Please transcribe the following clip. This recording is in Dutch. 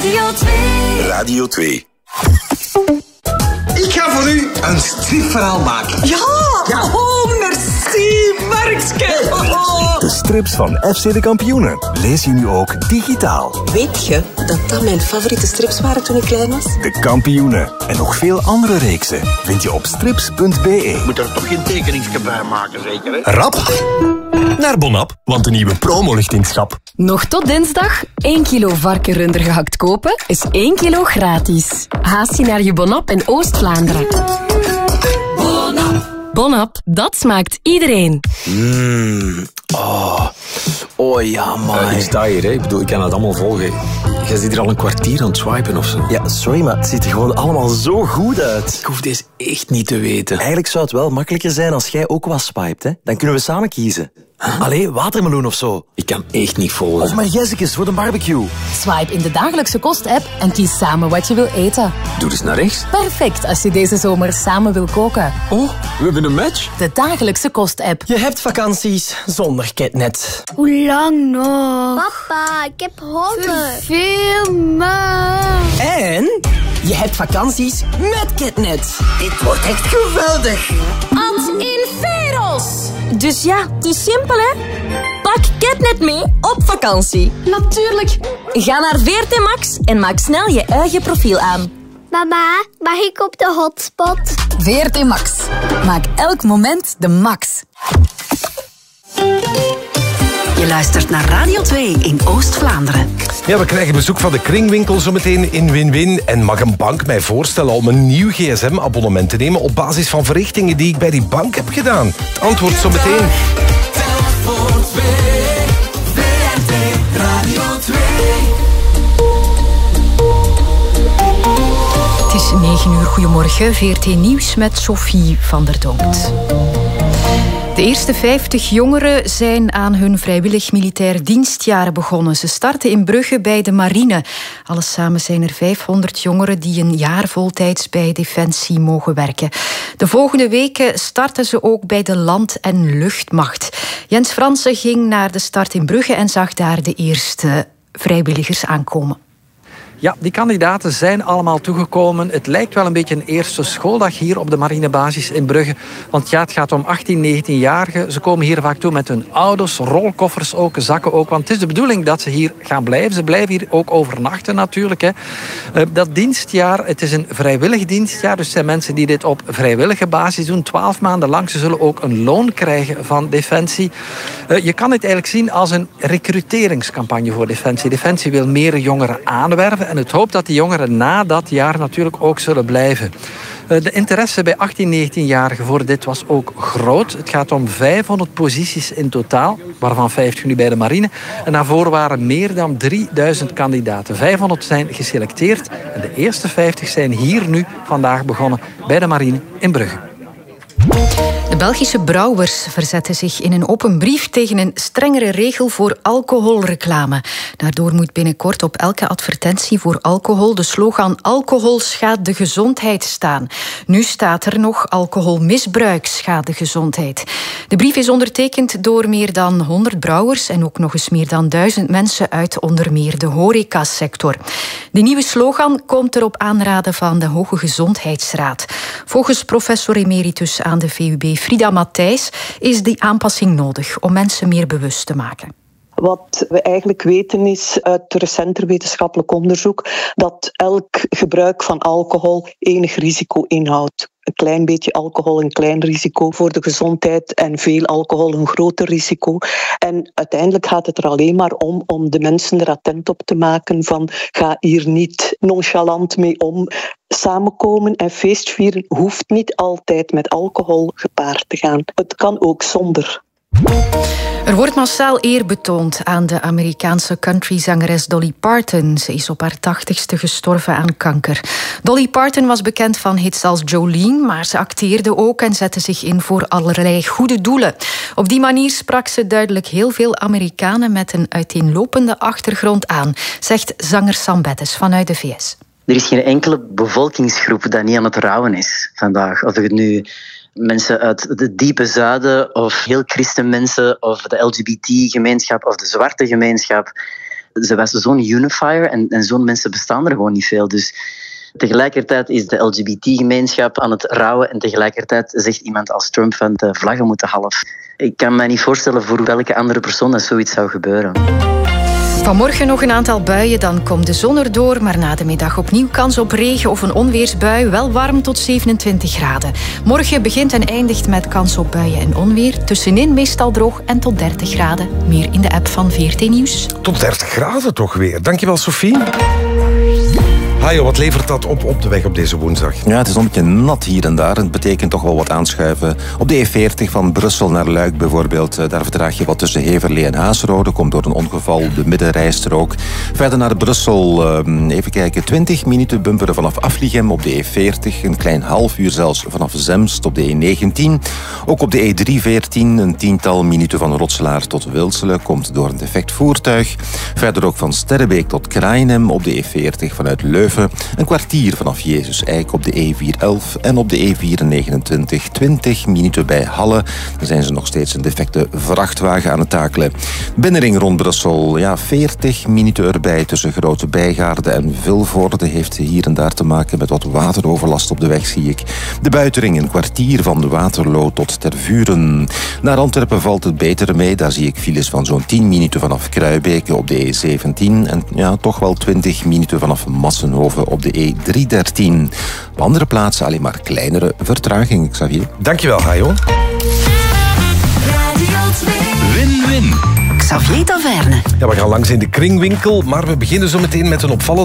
Radio 2. Radio 2. Ik ga voor u een stripverhaal maken. Ja! Oh, merci, Markske. Oh. De strips van FC de Kampioenen lees je nu ook digitaal. Weet je dat mijn favoriete strips waren toen ik klein was? De Kampioenen en nog veel andere reeksen vind je op strips.be. Moet er toch geen tekeningsje bij maken, zeker, hè? Rap naar Bonap, want de nieuwe promo ligt in het schap. Nog tot dinsdag 1 kilo varkenrunder gehakt kopen is 1 kilo gratis. Haast je naar je Bonap in Oost-Vlaanderen. Bonap, dat smaakt iedereen. Oh ja, man. Ik sta hier, hè. Ik bedoel, ik kan het allemaal volgen. Jij zit hier al een kwartier aan het swipen of zo. Ja, sorry, maar het ziet er gewoon allemaal zo goed uit. Ik hoef deze echt niet te weten. Eigenlijk zou het wel makkelijker zijn als jij ook wat swipet, hè. Dan kunnen we samen kiezen. Allee, watermeloen of zo. Ik kan echt niet volgen. Of margezekes voor de barbecue. Swipe in de dagelijkse kost-app en kies samen wat je wil eten. Doe eens naar rechts. Perfect als je deze zomer samen wil koken. Oh, we hebben een match. De dagelijkse kost-app. Je hebt vakanties zonder Ketnet. Hoe lang nog? Papa, ik heb honger. Veel maar. En je hebt vakanties met Ketnet. Dit wordt echt geweldig. Ad inferos! Dus ja, het is simpel, hè? Pak Ketnet mee op vakantie. Natuurlijk. Ga naar VRT Max en maak snel je eigen profiel aan. Mama, mag ik op de hotspot? VRT Max. Maak elk moment de max. Je luistert naar Radio 2 in Oost-Vlaanderen. Ja, we krijgen bezoek van de Kringwinkel zometeen in Win-Win. En mag een bank mij voorstellen om een nieuw gsm-abonnement te nemen op basis van verrichtingen die ik bij die bank heb gedaan? Het antwoord zometeen. Het is 9 uur. Goedemorgen. VRT Nieuws met Sophie van der Donkt. De eerste 50 jongeren zijn aan hun vrijwillig militair dienstjaar begonnen. Ze starten in Brugge bij de marine. Alles samen zijn er 500 jongeren die een jaar voltijds bij Defensie mogen werken. De volgende weken starten ze ook bij de land- en luchtmacht. Jens Fransen ging naar de start in Brugge en zag daar de eerste vrijwilligers aankomen. Ja, die kandidaten zijn allemaal toegekomen. Het lijkt wel een beetje een eerste schooldag hier op de marinebasis in Brugge. Want ja, het gaat om 18, 19-jarigen. Ze komen hier vaak toe met hun ouders, rolkoffers ook, zakken ook. Want het is de bedoeling dat ze hier gaan blijven. Ze blijven hier ook overnachten natuurlijk. Hè. Dat dienstjaar, het is een vrijwillig dienstjaar. Dus het zijn mensen die dit op vrijwillige basis doen. 12 maanden lang. Ze zullen ook een loon krijgen van Defensie. Je kan het eigenlijk zien als een recruteringscampagne voor Defensie. Defensie wil meer jongeren aanwerven. En het hoopt dat die jongeren na dat jaar natuurlijk ook zullen blijven. De interesse bij 18, 19-jarigen voor dit was ook groot. Het gaat om 500 posities in totaal, waarvan 50 nu bij de marine. En daarvoor waren meer dan 3000 kandidaten. 500 zijn geselecteerd en de eerste 50 zijn hier nu vandaag begonnen bij de marine in Brugge. De Belgische brouwers verzetten zich in een open brief tegen een strengere regel voor alcoholreclame. Daardoor moet binnenkort op elke advertentie voor alcohol de slogan "alcohol schaadt de gezondheid" staan. Nu staat er nog "alcoholmisbruik schaadt de gezondheid". De brief is ondertekend door meer dan 100 brouwers en ook nog eens meer dan 1000 mensen uit onder meer de horecasector. De nieuwe slogan komt er op aanraden van de Hoge Gezondheidsraad. Volgens professor emeritus aan de VUB Frida Matthijs is die aanpassing nodig om mensen meer bewust te maken. Wat we eigenlijk weten is uit recenter wetenschappelijk onderzoek dat elk gebruik van alcohol enig risico inhoudt. Een klein beetje alcohol een klein risico voor de gezondheid en veel alcohol een groter risico. En uiteindelijk gaat het er alleen maar om de mensen er attent op te maken van ga hier niet nonchalant mee om. Samenkomen en feestvieren hoeft niet altijd met alcohol gepaard te gaan. Het kan ook zonder. Er wordt massaal eer betoond aan de Amerikaanse countryzangeres Dolly Parton. Ze is op haar 80ste gestorven aan kanker. Dolly Parton was bekend van hits als Jolene, maar ze acteerde ook en zette zich in voor allerlei goede doelen. Op die manier sprak ze duidelijk heel veel Amerikanen met een uiteenlopende achtergrond aan, zegt zanger Sam Bettes vanuit de VS. Er is geen enkele bevolkingsgroep dat niet aan het rouwen is vandaag. Of het nu mensen uit het diepe zuiden of heel christenmensen of de LGBT-gemeenschap of de zwarte gemeenschap. Ze was zo'n unifier en zo'n mensen bestaan er gewoon niet veel. Dus tegelijkertijd is de LGBT-gemeenschap aan het rouwen en tegelijkertijd zegt iemand als Trump van de vlaggen moeten half. Ik kan me niet voorstellen voor welke andere persoon dat zoiets zou gebeuren. Vanmorgen nog een aantal buien, dan komt de zon erdoor, maar na de middag opnieuw kans op regen of een onweersbui, wel warm tot 27 graden. Morgen begint en eindigt met kans op buien en onweer. Tussenin meestal droog en tot 30 graden. Meer in de app van VRT Nieuws. Tot 30 graden toch weer. Dankjewel, Sophie. Hajo, wat levert dat op de weg op deze woensdag? Ja, het is nog een beetje nat hier en daar. Het betekent toch wel wat aanschuiven. Op de E40 van Brussel naar Luik bijvoorbeeld. Daar vertraag je wat tussen Heverlee en Haasrode. Komt door een ongeval de middenrijstrook. Verder naar Brussel, even kijken, 20 minuten bumperen vanaf Afligem op de E40. Een klein half uur zelfs vanaf Zemst op de E19. Ook op de E314 een tiental minuten van Rotselaar tot Wilselen. Komt door een defect voertuig. Verder ook van Sterrebeek tot Kraaienhem op de E40 vanuit Leuven. Een kwartier vanaf Jezus Eik op de E411 en op de E429 20 minuten bij Halle. Dan zijn ze nog steeds een defecte vrachtwagen aan het takelen. Binnenring rond Brussel, 40 minuten erbij tussen Grote Bijgaarde en Vilvoorde. Heeft hier en daar te maken met wat wateroverlast op de weg, zie ik. De buitenring een kwartier van de Waterloo tot Tervuren. Naar Antwerpen valt het beter mee. Daar zie ik files van zo'n 10 minuten vanaf Kruibeke op de E17 en toch wel 20 minuten vanaf Massenhoven op de E313. Op andere plaatsen alleen maar kleinere vertragingen, Xavier. Dankjewel, Hajo. Win-win. Xavier Taverne. Ja, we gaan langs in de Kringwinkel, maar we beginnen zo meteen met een opvallende